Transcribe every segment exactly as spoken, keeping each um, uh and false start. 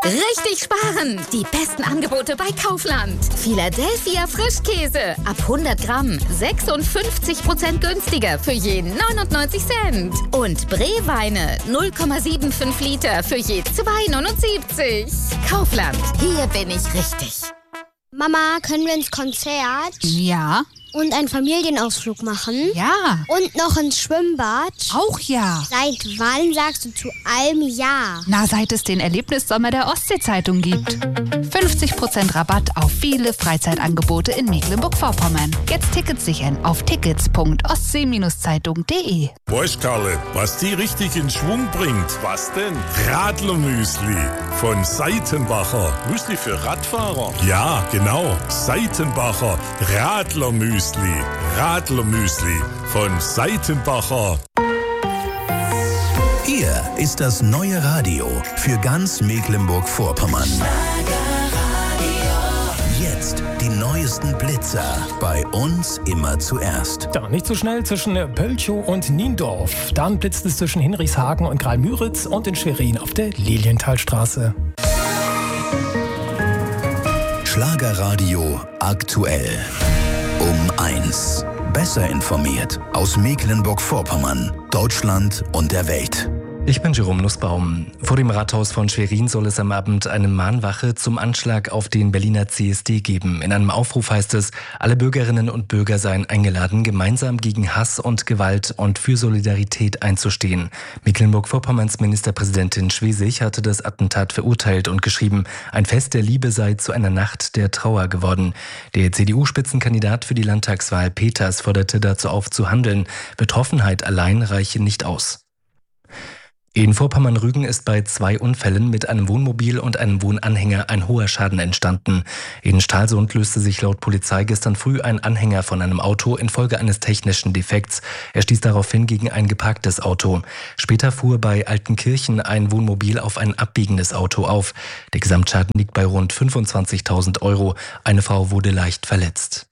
Richtig sparen! Die besten Angebote bei Kaufland. Philadelphia Frischkäse. Ab hundert Gramm. sechsundfünfzig Prozent günstiger für je neunundneunzig Cent. Und Bree-Weine. null Komma fünfundsiebzig Liter für je zwei neunundsiebzig. Kaufland. Hier bin ich richtig. Mama, können wir ins Konzert? Ja. Und einen Familienausflug machen? Ja. Und noch ins Schwimmbad? Auch ja. Seit wann sagst du zu allem ja? Na, seit es den Erlebnissommer der Ostsee-Zeitung gibt. fünfzig Prozent Rabatt auf viele Freizeitangebote in Mecklenburg-Vorpommern. Jetzt Tickets sichern auf tickets punkt ostsee Zeitung punkt de. Weißt, Karle, was die richtig in Schwung bringt? Was denn? Radlermüsli von Seitenbacher. Müsli für Radfahrer? Ja, genau. Seitenbacher Radlermüsli. Radlermüsli von Seitenbacher. Hier ist das neue Radio für ganz Mecklenburg-Vorpommern. Jetzt die neuesten Blitzer. Bei uns immer zuerst. Da nicht so schnell zwischen Pölchow und Niendorf. Dann blitzt es zwischen Hinrichshagen und Graal-Müritz und in Schwerin auf der Lilienthalstraße. Schlagerradio aktuell. Um eins. Besser informiert aus Mecklenburg-Vorpommern, Deutschland und der Welt. Ich bin Jerome Nussbaum. Vor dem Rathaus von Schwerin soll es am Abend eine Mahnwache zum Anschlag auf den Berliner C S D geben. In einem Aufruf heißt es, alle Bürgerinnen und Bürger seien eingeladen, gemeinsam gegen Hass und Gewalt und für Solidarität einzustehen. Mecklenburg-Vorpommerns Ministerpräsidentin Schwesig hatte das Attentat verurteilt und geschrieben, ein Fest der Liebe sei zu einer Nacht der Trauer geworden. Der C D U-Spitzenkandidat für die Landtagswahl Peters forderte dazu auf zu handeln. Betroffenheit allein reiche nicht aus. In Vorpommern-Rügen ist bei zwei Unfällen mit einem Wohnmobil und einem Wohnanhänger ein hoher Schaden entstanden. In Stralsund löste sich laut Polizei gestern früh ein Anhänger von einem Auto infolge eines technischen Defekts. Er stieß daraufhin gegen ein geparktes Auto. Später fuhr bei Altenkirchen ein Wohnmobil auf ein abbiegendes Auto auf. Der Gesamtschaden liegt bei rund fünfundzwanzigtausend Euro. Eine Frau wurde leicht verletzt.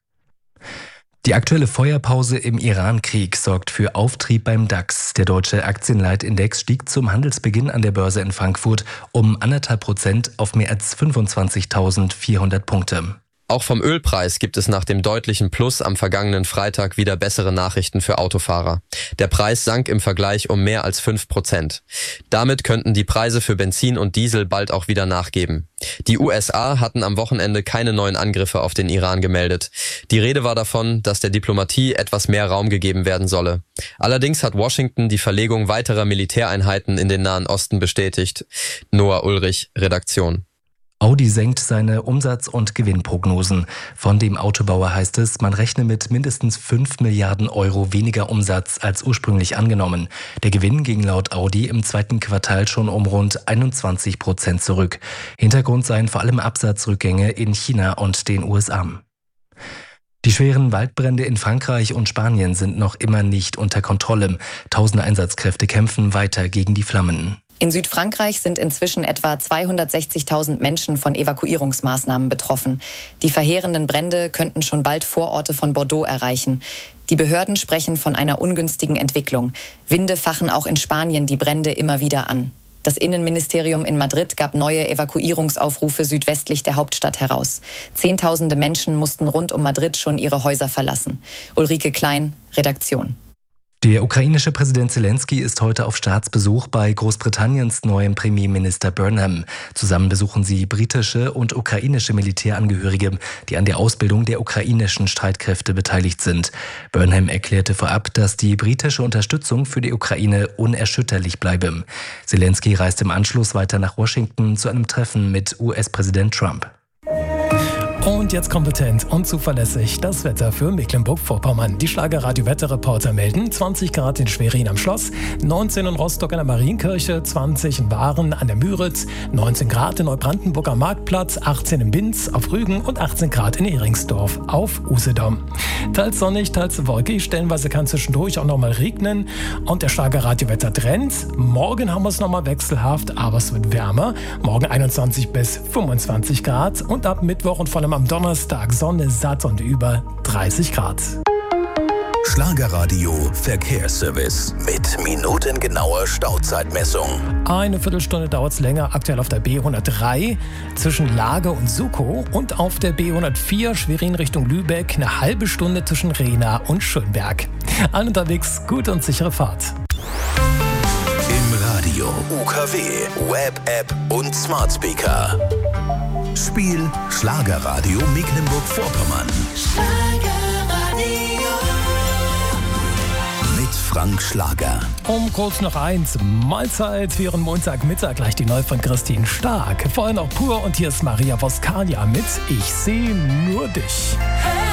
Die aktuelle Feuerpause im Iran-Krieg sorgt für Auftrieb beim DAX. Der deutsche Aktienleitindex stieg zum Handelsbeginn an der Börse in Frankfurt um anderthalb Prozent auf mehr als fünfundzwanzigtausendvierhundert Punkte. Auch vom Ölpreis gibt es nach dem deutlichen Plus am vergangenen Freitag wieder bessere Nachrichten für Autofahrer. Der Preis sank im Vergleich um mehr als fünf Prozent. Damit könnten die Preise für Benzin und Diesel bald auch wieder nachgeben. Die U S A hatten am Wochenende keine neuen Angriffe auf den Iran gemeldet. Die Rede war davon, dass der Diplomatie etwas mehr Raum gegeben werden solle. Allerdings hat Washington die Verlegung weiterer Militäreinheiten in den Nahen Osten bestätigt. Noah Ulrich, Redaktion. Audi senkt seine Umsatz- und Gewinnprognosen. Von dem Autobauer heißt es, man rechne mit mindestens fünf Milliarden Euro weniger Umsatz als ursprünglich angenommen. Der Gewinn ging laut Audi im zweiten Quartal schon um rund einundzwanzig Prozent zurück. Hintergrund seien vor allem Absatzrückgänge in China und den U S A. Die schweren Waldbrände in Frankreich und Spanien sind noch immer nicht unter Kontrolle. Tausende Einsatzkräfte kämpfen weiter gegen die Flammen. In Südfrankreich sind inzwischen etwa zweihundertsechzigtausend Menschen von Evakuierungsmaßnahmen betroffen. Die verheerenden Brände könnten schon bald Vororte von Bordeaux erreichen. Die Behörden sprechen von einer ungünstigen Entwicklung. Winde fachen auch in Spanien die Brände immer wieder an. Das Innenministerium in Madrid gab neue Evakuierungsaufrufe südwestlich der Hauptstadt heraus. Zehntausende Menschen mussten rund um Madrid schon ihre Häuser verlassen. Ulrike Klein, Redaktion. Der ukrainische Präsident Zelensky ist heute auf Staatsbesuch bei Großbritanniens neuem Premierminister Burnham. Zusammen besuchen sie britische und ukrainische Militärangehörige, die an der Ausbildung der ukrainischen Streitkräfte beteiligt sind. Burnham erklärte vorab, dass die britische Unterstützung für die Ukraine unerschütterlich bleibe. Zelensky reist im Anschluss weiter nach Washington zu einem Treffen mit U S-Präsident Trump. Und jetzt kompetent und zuverlässig das Wetter für Mecklenburg-Vorpommern. Die Schlagerradio-Wetterreporter melden zwanzig Grad in Schwerin am Schloss, neunzehn in Rostock an der Marienkirche, zwanzig in Waren an der Müritz, neunzehn Grad in Neubrandenburg am Marktplatz, achtzehn in Binz auf Rügen und achtzehn Grad in Ehringsdorf auf Usedom. Teils sonnig, teils wolkig, stellenweise kann zwischendurch auch nochmal regnen und der Schlagerradio-Wetter-Trend. Morgen haben wir es nochmal wechselhaft, aber es wird wärmer. Morgen einundzwanzig bis fünfundzwanzig Grad und ab Mittwoch und vor allem am Donnerstag Sonne satt und über dreißig Grad. Schlagerradio Verkehrsservice mit minutengenauer Stauzeitmessung. Eine Viertelstunde dauert es länger, aktuell auf der B hundertdrei zwischen Lage und Sukow und auf der B hundertvier Schwerin Richtung Lübeck eine halbe Stunde zwischen Rehna und Schönberg. Allen unterwegs, gute und sichere Fahrt. Im Radio, U K W, Web-App und Smart Speaker. Spiel Schlagerradio Mecklenburg-Vorpommern. Mit Frank Schlager. Um kurz nach eins, Mahlzeit für Ihren Montagmittag, gleich die Neue von Christine Stark. Vorhin noch Pur und hier ist Maria Voskalia mit Ich seh nur dich.